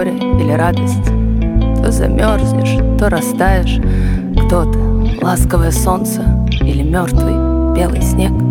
горе или радость. То замерзнешь, то растаешь. Кто ты, ласковое солнце или мертвый белый снег?